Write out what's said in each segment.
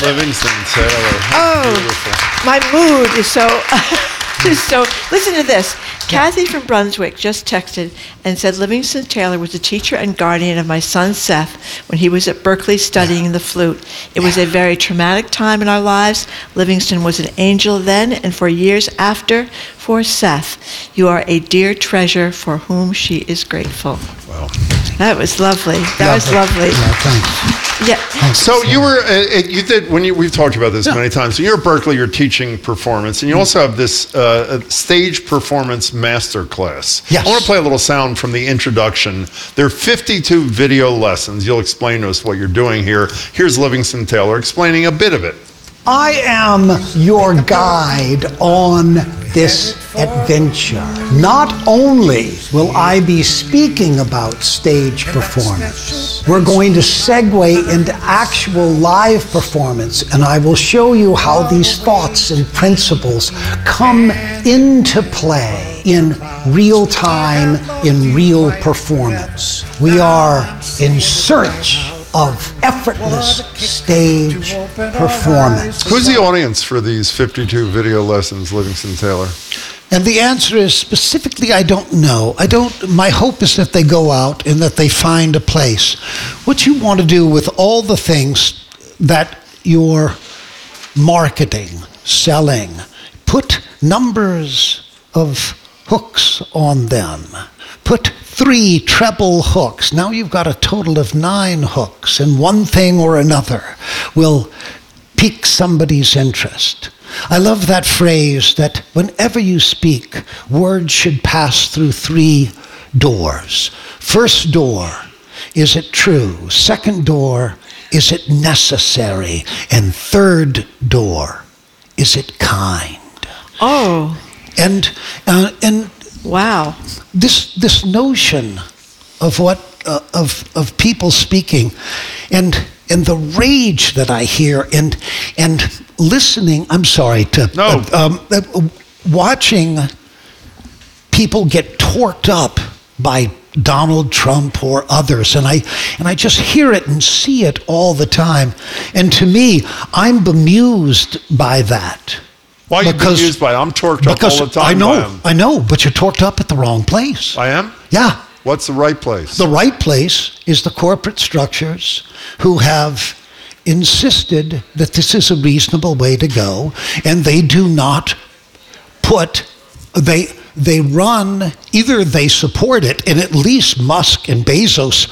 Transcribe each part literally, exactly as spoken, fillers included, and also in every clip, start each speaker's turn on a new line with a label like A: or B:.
A: Livingston Taylor.
B: Oh,
A: beautiful.
B: My mood is so, is so, listen to this. Kathy from Brunswick just texted and said Livingston Taylor was the teacher and guardian of my son Seth when he was at Berkeley studying yeah. the flute. It was a very traumatic time in our lives. Livingston was an angel then and for years after for Seth. You are a dear treasure for whom she is grateful.
A: Wow.
B: That was lovely. That
C: lovely.
B: was lovely.
C: Yeah, thanks.
B: Yeah.
C: Thanks.
A: So you were, uh, you did, when you, we've talked about this yeah. many times, so you're at Berkeley, you're teaching performance, and you also have this uh, stage performance master class.
C: Yes.
A: I want to play a little sound from the introduction. There are fifty-two video lessons. You'll explain to us what you're doing here. Here's Livingston Taylor explaining a bit of it.
C: I am your guide on this adventure. Not only will I be speaking about stage performance, we're going to segue into actual live performance, and I will show you how these thoughts and principles come into play in real time, in real performance. We are in search of effortless stage performance.
A: Who's the audience for these fifty-two video lessons, Livingston Taylor?
C: And the answer is specifically, I don't know. I don't, my hope is that they go out and that they find a place. What you want to do with all the things that you're marketing, selling, put numbers of hooks on them. Put three treble hooks. Now you've got a total of nine hooks, and one thing or another will pique somebody's interest. I love that phrase that whenever you speak, words should pass through three doors. First door, is it true? Second door, is it necessary? And third door, is it kind?
B: Oh.
C: And uh, and
B: wow.
C: This this notion of what uh, of of people speaking, and and the rage that I hear, and and listening. I'm sorry to
A: no.
C: uh, um, uh, watching people get torqued up by Donald Trump or others, and I and I just hear it and see it all the time. And to me, I'm bemused by that.
A: Why are you
C: because,
A: bemused by it? I'm torqued up all the time.
C: I know,
A: by him.
C: I know, but you're torqued up at the wrong place.
A: I am?
C: Yeah.
A: What's the right place?
C: The right place is the corporate structures who have insisted that this is a reasonable way to go, and they do not put, they they run, either they support it, and at least Musk and Bezos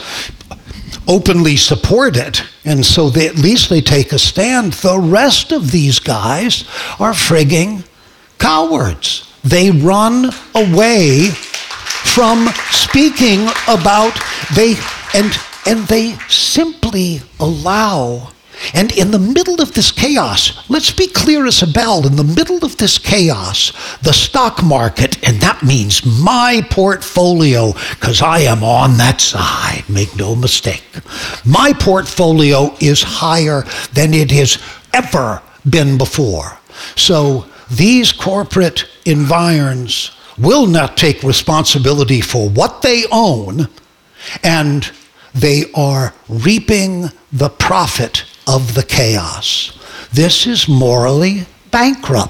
C: openly support it, and so they, at least they take a stand. The rest of these guys are frigging cowards. They run away from speaking about, they and and they simply allow, and in the middle of this chaos, let's be clear as a bell, in the middle of this chaos, the stock market, and that means my portfolio, because I am on that side, make no mistake. My portfolio is higher than it has ever been before. So these corporate environs will not take responsibility for what they own, and they are reaping the profit of the chaos. This is morally bankrupt.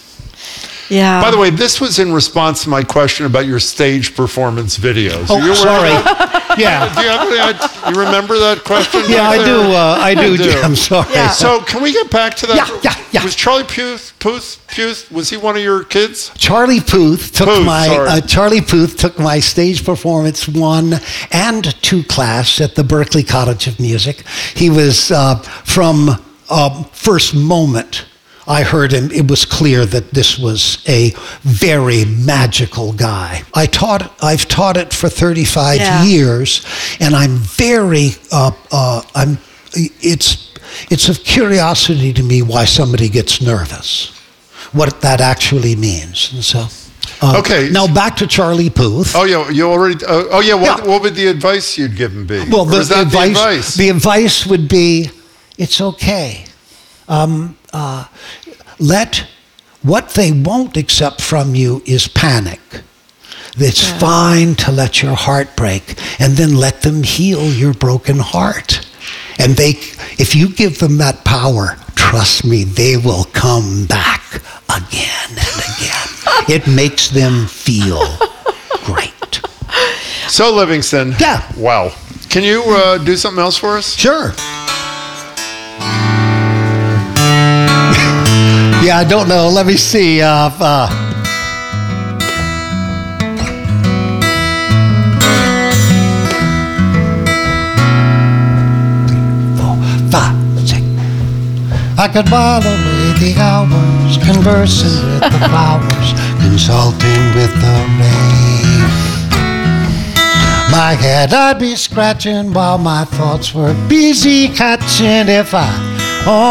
B: Yeah.
A: By the way, this was in response to my question about your stage performance videos.
C: Oh,
A: you
C: sorry. Yeah.
A: Do you, have any, you remember that question?
C: Yeah,
A: right
C: I do. Uh, I do.
A: do.
C: I'm sorry.
B: Yeah.
A: So can we get back to that?
C: Yeah, yeah, yeah.
A: Was Charlie Puth, Puth, Puth, was he one of your kids?
C: Charlie Puth took
A: Puth,
C: my
A: sorry.
C: uh, Charlie Puth took my stage performance one and two class at the Berklee College of Music. He was uh, from uh, first moment I heard him, it was clear that this was a very magical guy. I taught, I've taught it for thirty-five
B: yeah.
C: years, and I'm very, uh, uh, I'm, it's, it's of curiosity to me why somebody gets nervous, what that actually means. And so, uh,
A: okay.
C: Now back to Charlie Puth.
A: Oh yeah, you already. Uh, oh yeah. What,
C: Yeah.
A: what would the advice you'd give him be?
C: Well,
A: Or
C: the,
A: is that
C: advice,
A: the advice?
C: the advice would be, it's okay. Um, uh, let what they won't accept from you is panic. It's
B: yeah.
C: fine to let your heart break, and then let them heal your broken heart. And they, if you give them that power, trust me, they will come back again and again. It makes them feel great.
A: So, Livingston.
C: Yeah.
A: Wow. Can you uh, do something else for us?
C: Sure. Yeah, I don't know. Let me see. Uh, uh, I could while away the hours, conversing with the flowers, consulting with the rain. My head I'd be scratching while my thoughts were busy catching if I